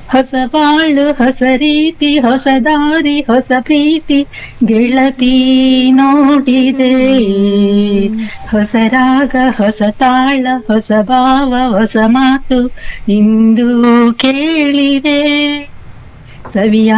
ಹೊಸ ಬಾಳು ಹೊಸ ರೀತಿ ಹೊಸ ದಾರಿ ಹೊಸ ಪ್ರೀತಿ ಗೆಳತಿ ನೋಡಿದೆ. ಹೊಸ ರಾಗ ಹೊಸ ತಾಳ ಹೊಸ ಭಾವ ಹೊಸ ಮಾತು ಇಂದು ಕೇಳಿದೆ. ಸವಿಯ